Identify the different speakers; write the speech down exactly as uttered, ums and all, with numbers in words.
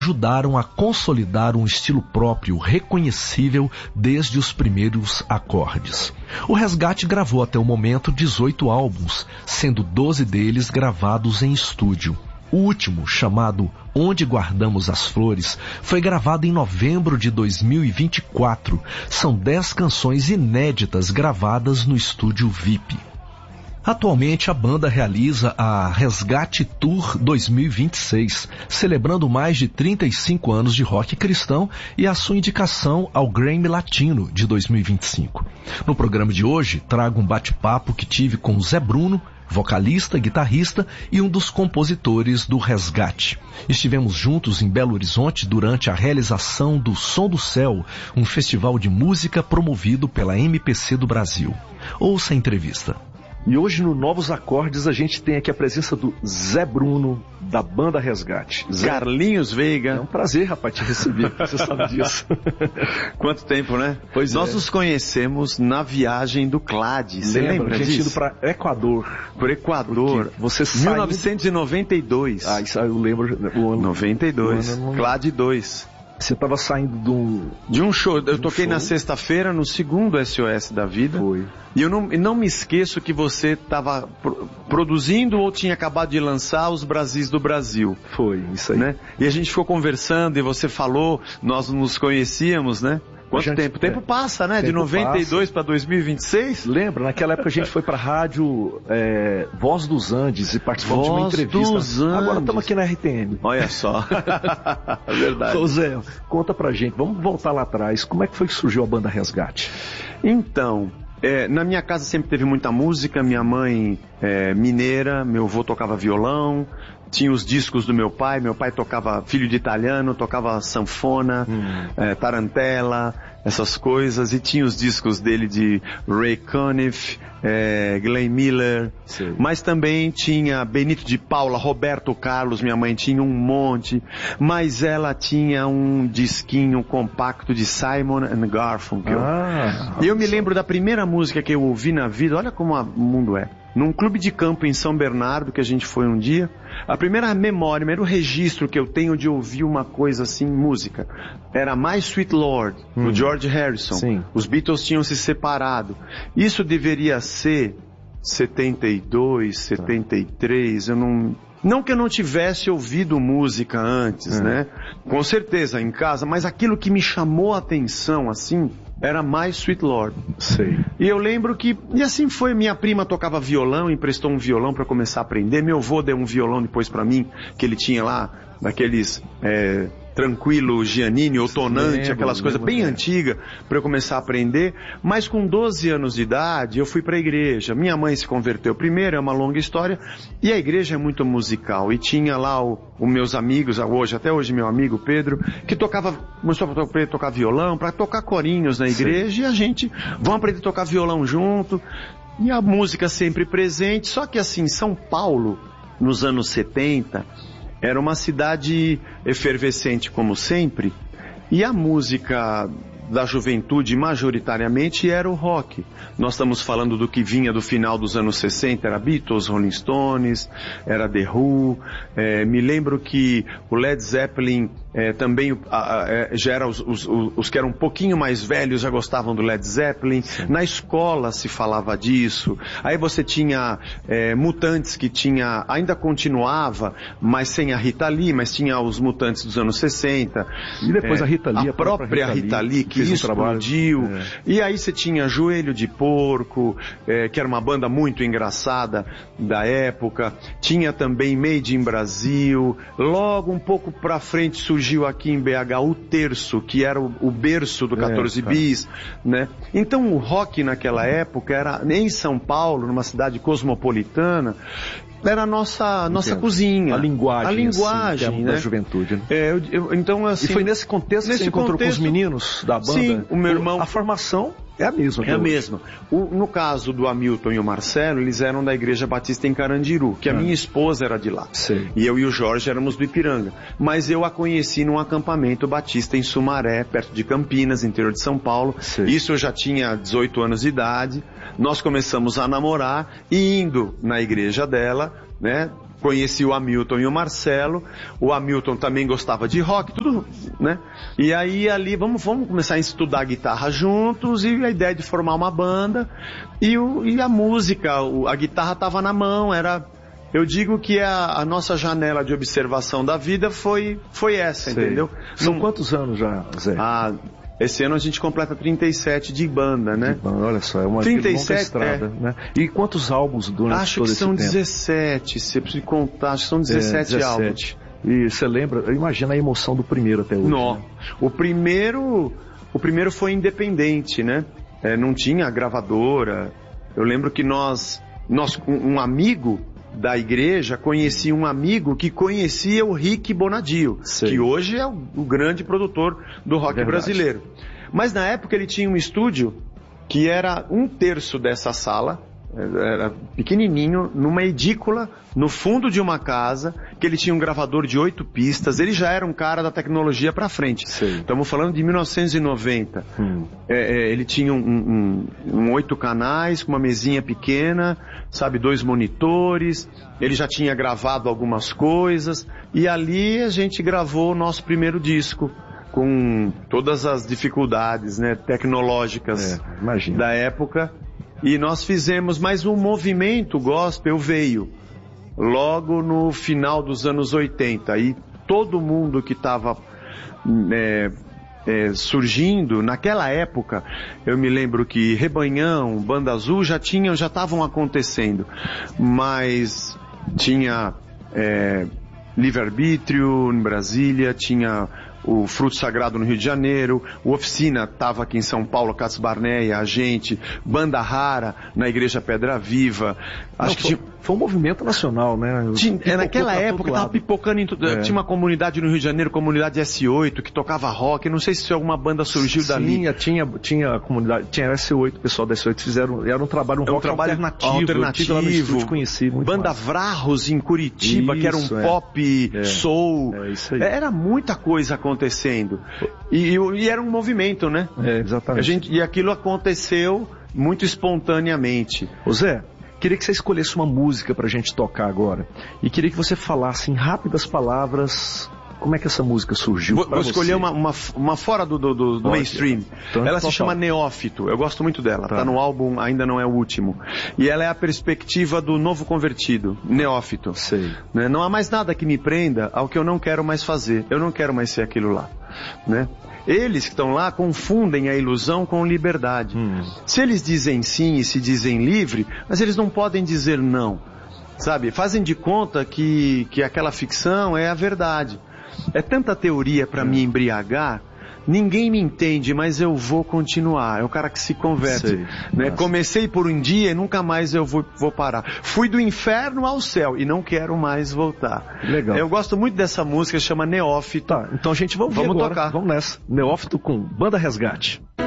Speaker 1: ajudaram a consolidar um estilo próprio, reconhecível desde os primeiros acordes. O Resgate gravou até o momento dezoito álbuns, sendo doze deles gravados em estúdio. O último, chamado Onde Guardamos as Flores, foi gravado em novembro de dois mil e vinte e quatro. São dez canções inéditas gravadas no estúdio V I P. Atualmente, a banda realiza a Resgate Tour dois mil e vinte e seis, celebrando mais de trinta e cinco anos de rock cristão e a sua indicação ao Grammy Latino de dois mil e vinte e cinco. No programa de hoje, trago um bate-papo que tive com Zé Bruno, vocalista, guitarrista e um dos compositores do Resgate. Estivemos juntos em Belo Horizonte durante a realização do Som do Céu, um festival de música promovido pela M P C do Brasil. Ouça a entrevista. E hoje no Novos Acordes a gente tem aqui a presença do Zé Bruno, da banda Resgate. Zé,
Speaker 2: Carlinhos Veiga.
Speaker 1: É um prazer, rapaz, te receber, você sabe disso.
Speaker 2: Quanto tempo, né?
Speaker 1: Pois
Speaker 2: Nós
Speaker 1: é.
Speaker 2: nos conhecemos na viagem do Clade, você lembra, lembra
Speaker 1: disso? A gente
Speaker 2: disso?
Speaker 1: indo para Equador.
Speaker 2: Por Equador.
Speaker 1: Porque você saiu...
Speaker 2: mil novecentos e noventa e dois.
Speaker 1: Ah, isso eu lembro. O ano...
Speaker 2: noventa e dois.
Speaker 1: O ano...
Speaker 2: Clade dois.
Speaker 1: Você estava saindo de um...
Speaker 2: De um show. Eu
Speaker 1: um
Speaker 2: toquei
Speaker 1: show.
Speaker 2: na sexta-feira, no segundo S O S da vida.
Speaker 1: Foi.
Speaker 2: E eu não, e não me esqueço que você estava pro, produzindo ou tinha acabado de lançar os Brasis do Brasil.
Speaker 1: Foi, isso aí.
Speaker 2: Né? E a gente ficou conversando e você falou, nós nos conhecíamos, né? Quanto
Speaker 1: gente,
Speaker 2: tempo? O tempo
Speaker 1: é,
Speaker 2: passa, né?
Speaker 1: tempo
Speaker 2: De noventa e dois para dois mil e vinte e seis?
Speaker 1: Lembra? Naquela época a gente foi para a rádio é, Voz dos Andes e participamos de uma entrevista.
Speaker 2: Dos Andes.
Speaker 1: Agora estamos aqui na R T M.
Speaker 2: Olha só. É verdade.
Speaker 1: Ô Zé, conta pra gente, vamos voltar lá atrás. Como é que foi que surgiu a banda Resgate?
Speaker 2: Então, é, na minha casa sempre teve muita música. Minha mãe é mineira, meu avô tocava violão. Tinha os discos do meu pai, meu pai tocava Filho de Italiano, tocava sanfona, hum. é, tarantela, essas coisas, e tinha os discos dele de Ray Conniff, é, Glenn Miller, Sim. Mas também tinha Benito de Paula, Roberto Carlos, minha mãe tinha um monte, mas ela tinha um disquinho compacto de Simon and Garfunkel. Ah, e eu me lembro da primeira música que eu ouvi na vida, olha como o mundo é. Num clube de campo em São Bernardo, que a gente foi um dia, a primeira memória, o primeiro registro que eu tenho de ouvir uma coisa assim, música, era My Sweet Lord, hum. do George Harrison.
Speaker 1: Sim.
Speaker 2: Os Beatles tinham se separado. Isso deveria ser setenta e dois, setenta e três, eu não... Não que eu não tivesse ouvido música antes, é. né? Com certeza, em casa, mas aquilo que me chamou a atenção, assim... era My Sweet Lord.
Speaker 1: Sei.
Speaker 2: E eu lembro que... E assim foi, minha prima tocava violão, emprestou um violão para começar a aprender. Meu avô deu um violão depois para mim, que ele tinha lá, daqueles... É, Tranquilo, Giannini, ou Tonante, lembro, aquelas coisas bem é. antigas, para eu começar a aprender. Mas com doze anos de idade, eu fui para a igreja. Minha mãe se converteu primeiro, é uma longa história. E a igreja é muito musical. E tinha lá os meus amigos, hoje, até hoje meu amigo Pedro, que tocava, começou a tocar, tocar violão, para tocar corinhos na igreja. Sim. E a gente, vamos aprender a tocar violão junto. E a música sempre presente. Só que assim, São Paulo, nos anos setenta... era uma cidade efervescente como sempre, e a música da juventude majoritariamente era o rock. Nós estamos falando do que vinha do final dos anos sessenta, era Beatles, Rolling Stones, era The Who, é, me lembro que o Led Zeppelin é, também a, a, já era os, os, os que eram um pouquinho mais velhos já gostavam do Led Zeppelin. Sim. Na escola se falava disso. Aí você tinha é, Mutantes, que tinha, ainda continuava, mas sem a Rita Lee, mas tinha os Mutantes dos anos sessenta.
Speaker 1: E depois é, a Rita Lee,
Speaker 2: a, a própria, própria Rita, Rita Lee, que explodiu. Um é. E aí você tinha Joelho de Porco, é, que era uma banda muito engraçada da época. Tinha também Made in Brasil. Logo um pouco pra frente surgiu Surgiu aqui em B H o Terço, que era o, o berço do quatorze é, bis, né? Então o rock naquela época era, em São Paulo, numa cidade cosmopolitana, era a nossa, nossa cozinha.
Speaker 1: A linguagem.
Speaker 2: A linguagem,
Speaker 1: assim,
Speaker 2: né?
Speaker 1: Da juventude. Né?
Speaker 2: É, eu, eu, então, assim,
Speaker 1: e foi nesse contexto
Speaker 2: nesse
Speaker 1: que você encontrou
Speaker 2: contexto,
Speaker 1: com os meninos da banda?
Speaker 2: Sim, o meu irmão...
Speaker 1: A formação é a mesma.
Speaker 2: É a mesma. O, no caso do Hamilton e o Marcelo, eles eram da Igreja Batista em Carandiru, que a é. minha esposa era de lá.
Speaker 1: Sim.
Speaker 2: E eu e o Jorge éramos do Ipiranga. Mas eu a conheci num acampamento batista em Sumaré, perto de Campinas, interior de São Paulo. Sim. Isso eu já tinha dezoito anos de idade. Nós começamos a namorar e indo na igreja dela, né? conheci o Hamilton e o Marcelo. O Hamilton também gostava de rock, tudo, né? E aí ali, vamos, vamos começar a estudar guitarra juntos, e a ideia de formar uma banda. E, o, e a música, o, a guitarra estava na mão, era... Eu digo que a, a nossa janela de observação da vida foi, foi essa,
Speaker 1: Sei.
Speaker 2: entendeu?
Speaker 1: São
Speaker 2: Não...
Speaker 1: quantos anos já, Zé?
Speaker 2: Ah, esse ano a gente completa trinta e sete de banda, né?
Speaker 1: De banda, olha só, é uma
Speaker 2: trinta e
Speaker 1: longa
Speaker 2: sete,
Speaker 1: estrada,
Speaker 2: é.
Speaker 1: né? E quantos álbuns durante
Speaker 2: Acho
Speaker 1: todo
Speaker 2: que
Speaker 1: esse
Speaker 2: são
Speaker 1: tempo?
Speaker 2: dezessete, se eu preciso contar, acho que são dezessete,
Speaker 1: É, dezessete
Speaker 2: álbuns.
Speaker 1: E você lembra, imagina a emoção do primeiro até hoje.
Speaker 2: Não.
Speaker 1: Né?
Speaker 2: O primeiro, o primeiro foi independente, né? É, não tinha gravadora. Eu lembro que nós, nós, um amigo da igreja conhecia um amigo que conhecia o Rick Bonadio,
Speaker 1: Sei.
Speaker 2: que hoje é o, o grande produtor do rock
Speaker 1: Verdade.
Speaker 2: brasileiro. Mas na época ele tinha um estúdio que era um terço dessa sala, era pequenininho, numa edícula, no fundo de uma casa, que ele tinha um gravador de oito pistas. Ele já era um cara da tecnologia pra frente.
Speaker 1: Sei.
Speaker 2: Estamos falando de mil novecentos e noventa.
Speaker 1: Hum.
Speaker 2: É, é, ele tinha um, um, um oito canais, com uma mesinha pequena, sabe, dois monitores. Ele já tinha gravado algumas coisas. E ali a gente gravou o nosso primeiro disco, com todas as dificuldades, né, tecnológicas
Speaker 1: é,
Speaker 2: da época. E nós fizemos, mas o movimento gospel veio logo no final dos anos oitenta. E todo mundo que estava é, é, surgindo, naquela época, eu me lembro que Rebanhão, Banda Azul já tinham, já estavam acontecendo. Mas tinha é, Livre-Arbítrio em Brasília, tinha o Fruto Sagrado no Rio de Janeiro, o Oficina estava aqui em São Paulo, Cássio Barneia, a gente, Banda Rara na Igreja Pedra Viva. Acho
Speaker 1: Não,
Speaker 2: que
Speaker 1: foi,
Speaker 2: tinha...
Speaker 1: foi um movimento nacional, né?
Speaker 2: Tinha,
Speaker 1: Pipocou
Speaker 2: naquela
Speaker 1: pra
Speaker 2: época
Speaker 1: todo
Speaker 2: tava
Speaker 1: lado.
Speaker 2: pipocando em tudo.
Speaker 1: É.
Speaker 2: Tinha uma comunidade no Rio de Janeiro, comunidade S oito, que tocava rock. Eu não sei se alguma banda surgiu
Speaker 1: Sim,
Speaker 2: dali.
Speaker 1: tinha, tinha a comunidade, tinha S oito, o pessoal da S oito fizeram, era um trabalho, um,
Speaker 2: É um
Speaker 1: rock
Speaker 2: trabalho
Speaker 1: alternativo.
Speaker 2: alternativo.
Speaker 1: Eu tive lá no estúdio, conheci muito
Speaker 2: Banda
Speaker 1: mais.
Speaker 2: Vrarros em Curitiba,
Speaker 1: Isso,
Speaker 2: que era um
Speaker 1: é.
Speaker 2: pop,
Speaker 1: É.
Speaker 2: soul.
Speaker 1: É isso aí.
Speaker 2: Era muita coisa acontecendo. E, e, e era um movimento, né?
Speaker 1: É, exatamente.
Speaker 2: A gente, e aquilo aconteceu muito espontaneamente.
Speaker 1: Ô Zé, queria que você escolhesse uma música pra gente tocar agora. E queria que você falasse em rápidas palavras como é que essa música surgiu.
Speaker 2: Vou,
Speaker 1: pra
Speaker 2: vou
Speaker 1: você.
Speaker 2: escolher uma, uma, uma fora do, do, do
Speaker 1: Pode.
Speaker 2: mainstream.
Speaker 1: Então,
Speaker 2: ela
Speaker 1: total.
Speaker 2: se chama Neófito. Eu gosto muito dela.
Speaker 1: Tá.
Speaker 2: Tá no álbum, ainda não é o último. E ela é a perspectiva do novo convertido, Neófito.
Speaker 1: Sei.
Speaker 2: Né? Não há mais nada que me prenda ao que eu não quero mais fazer. Eu não quero mais ser aquilo lá. Né? Eles que estão lá confundem a ilusão com liberdade.
Speaker 1: Hum.
Speaker 2: Se eles dizem sim e se dizem livre, mas eles não podem dizer não. Sabe? Fazem de conta que, que aquela ficção é a verdade. É tanta teoria para me embriagar, ninguém me entende, mas eu vou continuar. É o cara que se converte.
Speaker 1: Sei.
Speaker 2: Né?
Speaker 1: Nossa.
Speaker 2: Comecei por um dia e nunca mais eu vou, vou parar. Fui do inferno ao céu e não quero mais voltar.
Speaker 1: Legal.
Speaker 2: Eu gosto muito dessa música, chama Neófito.
Speaker 1: Tá, então a gente vai ouvir
Speaker 2: Vamos
Speaker 1: agora.
Speaker 2: tocar.
Speaker 1: Vamos nessa. Neófito com Banda Resgate.